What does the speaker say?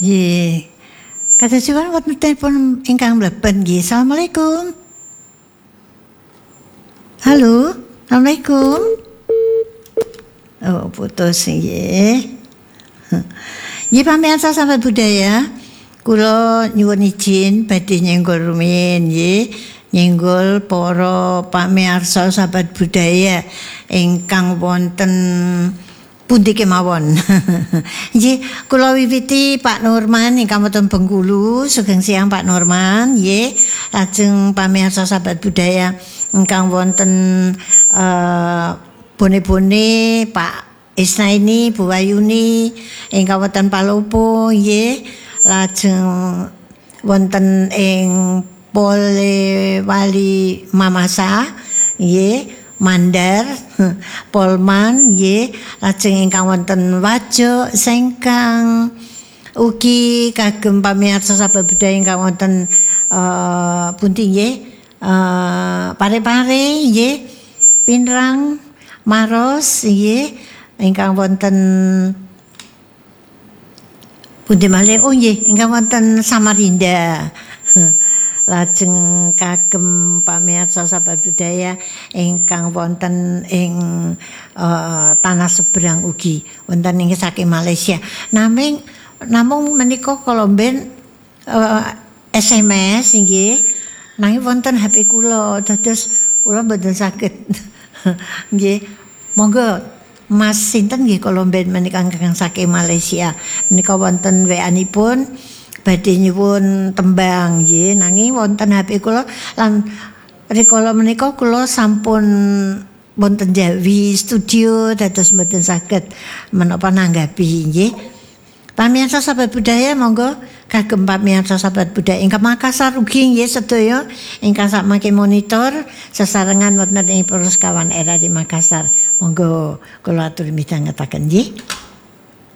Nggih. Kadosipun wonten telepon ingkang mlebet nggih. Assalamualaikum. Halo, Assalamualaikum. Oh, putus nggih. Nggih pamirsa sahabat budaya, kula nyuwun izin badhe nyenggol rumiyin nggih. Nyenggol para pamirsa sahabat budaya ingkang wonten pundi kemawon. Nggih, kula wiwiti Pak Nurman ingkang wonten Bengkulu, sugeng siang Pak Nurman, nggih. Lajeng pamirsa sahabat budaya ingkang wonten bone-bone Pak Isnaini, Bu Wayuni ingkang wonten Palopo, nggih. Lajeng wonten ing Polewali Mamasa, nggih. Mandar, Polman, nggih, lajeng ingkang wonten Wajo, Sengkang, ugi kagem pamirsa sahabat budaya ingkang wonten pundi nggih, Pare-pare, nggih, Pinrang, Maros, nggih, ingkang wonten pundi malih, oh nggih, ingkang wonten Samarinda. Lajeng kagem pamirsa sahabat budaya ingkang wonten ing tanah seberang ugi wonten ing saking Malaysia. Namung menika kala mben SMS nggih nanging wonten HP kula dados kula mboten saged nggih. Monggo Mas sinten nggih kala mben menika ingkang saking Malaysia menika wonten WA-nipun badhe nyuwun tembang nggih nanging wonten HP kula lan rikala menika kula sampun wonten Jawi studio dados mboten saged menapa nanggapi nggih. Pamirsa sahabat budaya monggo kagem pamirsa sahabat budaya ingkang Makassar ugi nggih sedaya ingkang sakmangke monitor sesarengan wonten ing Purus Kawan Era di Makassar. Monggo kula aturi midhangetaken nggih.